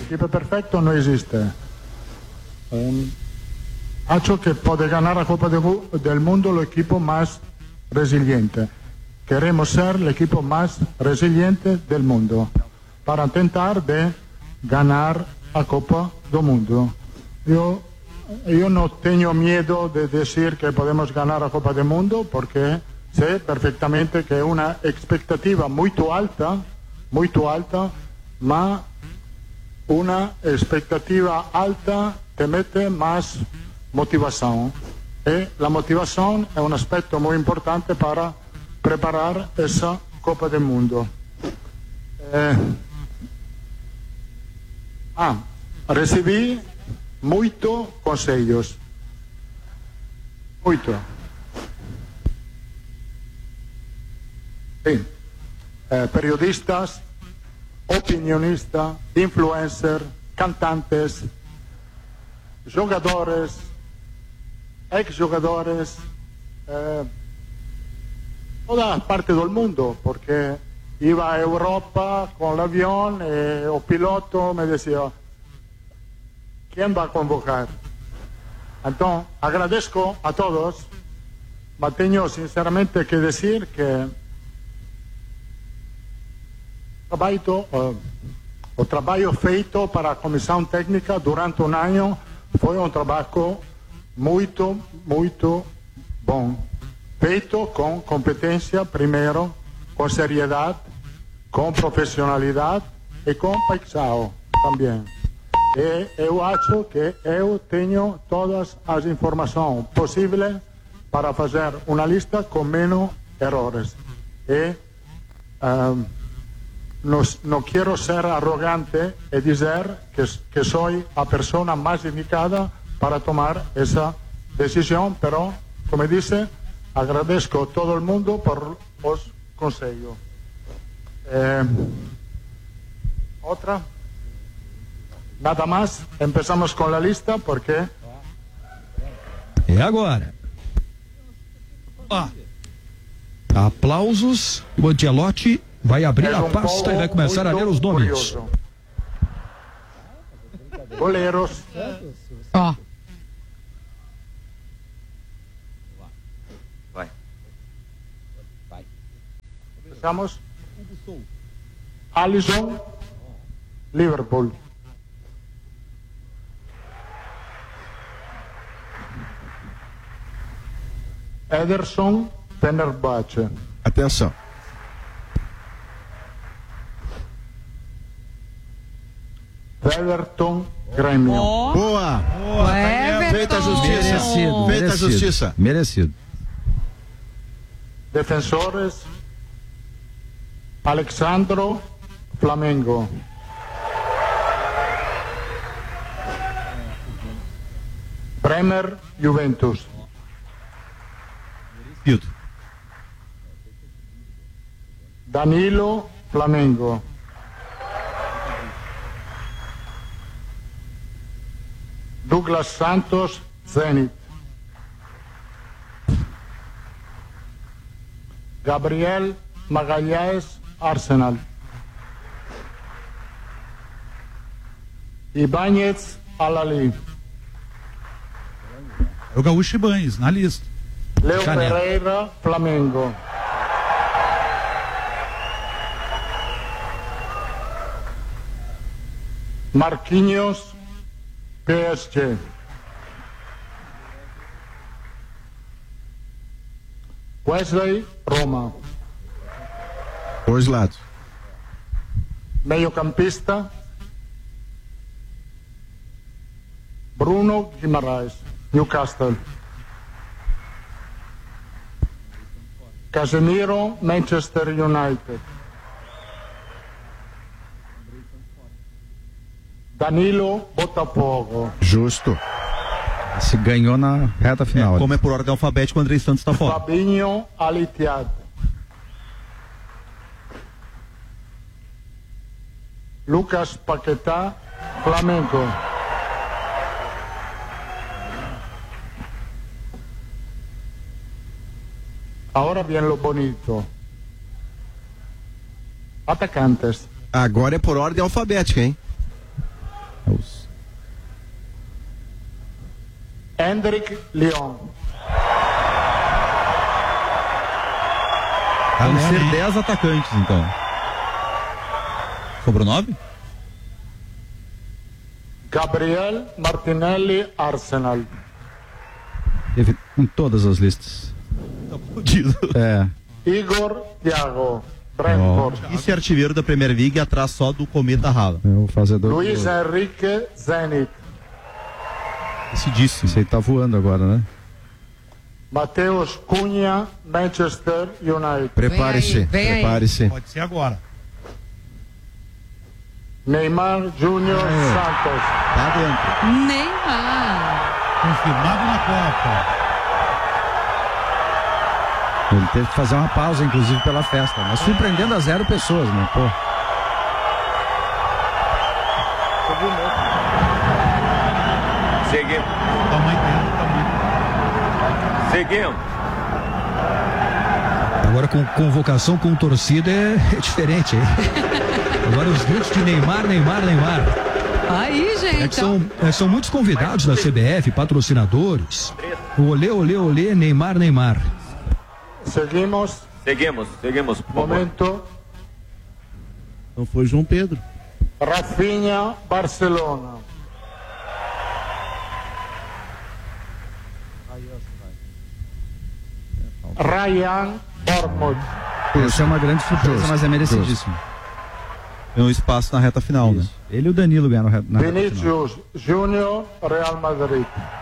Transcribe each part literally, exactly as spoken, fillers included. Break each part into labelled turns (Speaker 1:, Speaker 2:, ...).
Speaker 1: equipo perfecto no existe. Um, acho que puede ganar la Copa de, del Mundo el equipo más resiliente. Queremos ser el equipo más resiliente del mundo para intentar de ganar la Copa del Mundo. Yo, yo no tengo miedo de decir que podemos ganar la Copa del Mundo porque sé perfectamente que es una expectativa muy alta, muy alta, ma una expectativa alta te mete más motivación. Y la motivación es un aspecto muy importante para preparar esa Copa del Mundo. Eh, ah, recibí muchos consejos. Mucho. Sí. Eh, periodistas, opinionistas, influencers, cantantes, jugadores, ex-jugadores, eh, toda parte del mundo, porque iba a Europa con el avión y el piloto me decía, ¿quién va a convocar? Entonces, agradezco a todos, pero tengo sinceramente que decir que trabalho, uh, o trabalho feito para a comissão técnica durante um ano foi um trabalho muito, muito bom. Feito com competência, primeiro, com seriedade, com profissionalidade e com paixão também. E eu acho que eu tenho todas as informações possíveis para fazer uma lista com menos erros. E uh, No, no quiero ser arrogante y decir que, que soy la persona más indicada para tomar esa decisión, pero, como dice, agradezco a todo el mundo por los consejos. Eh, ¿Otra? Nada más, empezamos con la lista porque...
Speaker 2: É agora. Ah. Aplausos, o Ancelotti vai abrir a pasta e vai começar a ler os nomes.
Speaker 1: Goleiros.
Speaker 3: Ó.
Speaker 4: Vai. Vai.
Speaker 1: Começamos. Alisson, Liverpool. Ederson, Fenerbahçe.
Speaker 5: Atenção.
Speaker 1: Everton, Grêmio.
Speaker 3: Ó.
Speaker 5: Boa. Boa.
Speaker 3: Everton.
Speaker 5: Feita a justiça.
Speaker 2: Merecido,
Speaker 5: Feita a
Speaker 2: merecido.
Speaker 5: justiça.
Speaker 2: Merecido.
Speaker 1: Defensores, Alexandro, Flamengo. Bremer, Juventus.
Speaker 5: Merecido.
Speaker 1: Danilo, Flamengo. Douglas Santos, Zenit. Gabriel Magalhães, Arsenal. Ibáñez, Al-Ahly.
Speaker 6: É o Gaúcho Ibáñez, na lista.
Speaker 1: Leo
Speaker 2: Canela.
Speaker 1: Pereira, Flamengo. Marquinhos, P S G. Wesley, Roma.
Speaker 5: Dois lados.
Speaker 1: Meio-campista, Bruno Guimarães, Newcastle. Casemiro, Manchester United. Danilo, Botafogo.
Speaker 5: Justo.
Speaker 2: Se ganhou na reta final.
Speaker 7: É, como é por ordem alfabética, o André Santos está fora.
Speaker 1: Fabinho, Al-Ittihad. Lucas Paquetá, Flamengo. Ahora bien lo bonito. Atacantes.
Speaker 5: Agora é por ordem alfabética, hein?
Speaker 1: Hendrik Lyon.
Speaker 7: Vão ser dez atacantes, então. Sobrou nove?
Speaker 1: Gabriel Martinelli, Arsenal.
Speaker 5: Teve em todas as listas. É.
Speaker 1: Igor Thiago, Brentford.
Speaker 7: Esse é artilheiro da Premier League atrás só do Cometa Rala.
Speaker 5: É o fazedor.
Speaker 1: Luiz Henrique, Zenit.
Speaker 7: Decidíssimo.
Speaker 5: Esse aí tá voando agora, né?
Speaker 1: Mateus Cunha, Manchester United.
Speaker 5: Prepare-se,
Speaker 3: Vem aí, vem aí.
Speaker 5: prepare-se.
Speaker 6: Pode ser agora.
Speaker 1: Neymar Júnior Santos.
Speaker 7: Tá dentro.
Speaker 3: Neymar.
Speaker 6: Confirmado na Copa.
Speaker 5: Ele teve que fazer uma pausa, inclusive, pela festa, mas surpreendendo a zero pessoas, né? Pô.
Speaker 8: Seguimos.
Speaker 6: Tamanho dentro, tamanho.
Speaker 8: Seguimos.
Speaker 2: Agora com convocação com torcida é, é diferente, hein? Agora os gritos de Neymar, Neymar, Neymar.
Speaker 3: Aí, gente.
Speaker 2: É que são, é, são muitos convidados da C B F, patrocinadores. Olê, olê, olê, Neymar, Neymar.
Speaker 1: Seguimos.
Speaker 8: Seguimos, seguimos. por favor.
Speaker 1: Momento.
Speaker 7: Então foi João Pedro.
Speaker 1: Rafinha, Barcelona. Ryan, Bournemouth.
Speaker 5: Essa é uma grande surpresa, mas é merecidíssimo.
Speaker 7: Tem um espaço na reta final, né?
Speaker 5: Ele e o Danilo ganharam na na reta final.
Speaker 1: Vinícius Júnior, Real Madrid.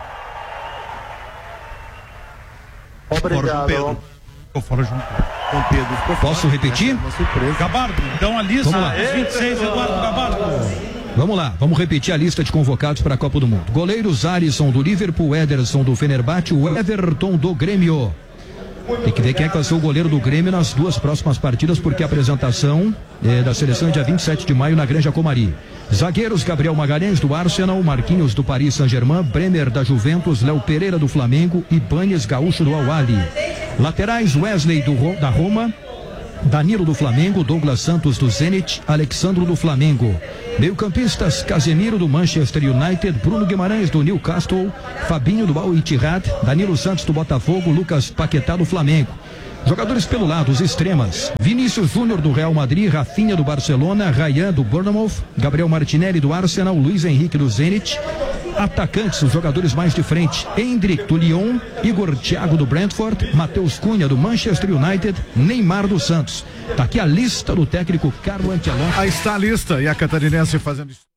Speaker 7: Fora João
Speaker 1: Obrigado.
Speaker 7: Pedro.
Speaker 6: Ficou fora junto.
Speaker 7: João Pedro ficou
Speaker 2: Posso
Speaker 7: fora.
Speaker 2: repetir?
Speaker 7: Uma surpresa.
Speaker 6: Gabardo, então a lista.
Speaker 2: Vamos lá.
Speaker 6: Os vinte e seis, Eduardo Gabardo.
Speaker 2: Vamos lá, vamos repetir a lista de convocados para a Copa do Mundo. Goleiros: Alisson do Liverpool, Ederson do Fenerbahçe, o Everton do Grêmio. Tem que ver quem é que vai ser o goleiro do Grêmio nas duas próximas partidas, porque a apresentação é da seleção é dia vinte e sete de maio na Granja Comari. Zagueiros: Gabriel Magalhães do Arsenal, Marquinhos do Paris Saint-Germain, Bremer da Juventus, Léo Pereira do Flamengo e Ibañez Gaúcho do Al-Ahly. Laterais: Wesley do, da Roma, Danilo do Flamengo, Douglas Santos do Zenit, Alexandro do Flamengo. Meio-campistas: Casemiro do Manchester United, Bruno Guimarães do Newcastle, Fabinho do Al-Ittihad, Danilo Santos do Botafogo, Lucas Paquetá do Flamengo. Jogadores pelo lado, os extremas: Vinícius Júnior do Real Madrid, Rafinha do Barcelona, Ryan do Bournemouth, Gabriel Martinelli do Arsenal, Luiz Henrique do Zenit. Atacantes, os jogadores mais de frente: Hendrik do Lyon, Igor Thiago do Brentford, Mateus Cunha do Manchester United, Neymar do Santos. Tá aqui a lista do técnico Carlo Ancelotti.
Speaker 9: Aí está a lista e a catarinense fazendo isso.